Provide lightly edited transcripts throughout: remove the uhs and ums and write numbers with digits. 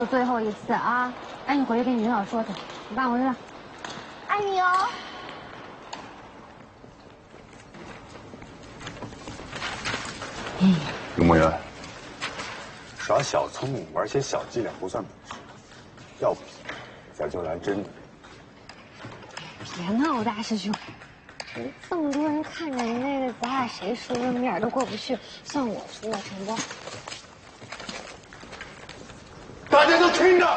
最后一次啊！赶紧回去跟你领导说去，你办回去。爱你哦。 刘梦圆，耍小聪明，玩些小伎俩不算本事，要不咱就来真的。 别闹，大师兄！这么多人看着那个，咱俩谁输了面都过不去，算我输了，成不？ 大家都听着，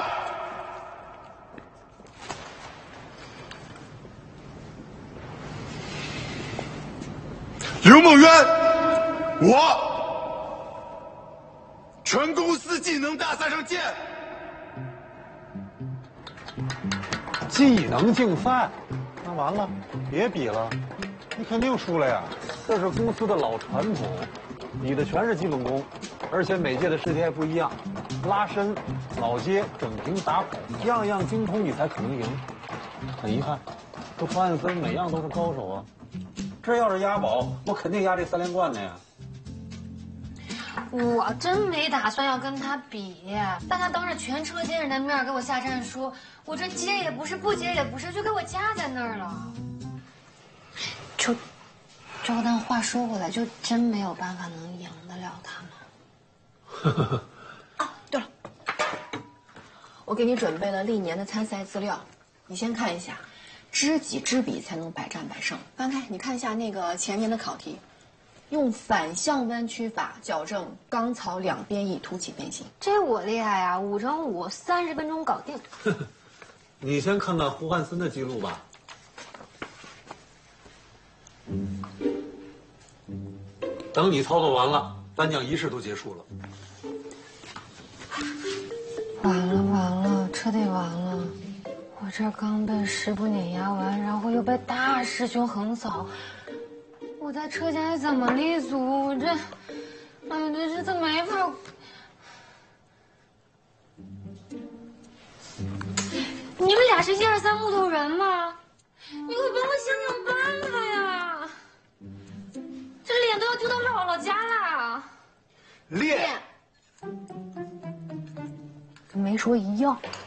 刘梦渊，我全公司技能大赛上见。 技能竞赛，那完了，别比了，你肯定输了呀！这是公司的老传统，比的全是基本功，而且每届的试题还不一样，拉伸、脑接、整平、打孔，样样精通，你才可能赢。很遗憾，这胡汉森每样都是高手啊！这要是押宝，我肯定押这3连冠的呀。 我真没打算要跟他比，大家当着全车间人的面给我下战书，我这接也不是，不接也不是，就给我夹在那儿了。就但话说回来，就真没有办法能赢得了他吗？ 啊，对了，我给你准备了历年的参赛资料，你先看一下，知己知彼才能百战百胜。翻开你看一下那个前年的考题。用反向弯曲法矫正钢槽两边翼凸起变形， 这我厉害啊！5乘5，30分钟搞定。 你先看看胡汉森的记录吧。等你操作完了，颁奖仪式都结束了。 完了，彻底完了！我这刚被师傅碾压完，然后又被大师兄横扫。我在车间还怎么立足？我这，哎呀，这日子没法。你们俩是1、2、3木头人吗？你快帮我想想办法呀！这脸都要丢到姥姥家啦！ 练， 跟没说一样。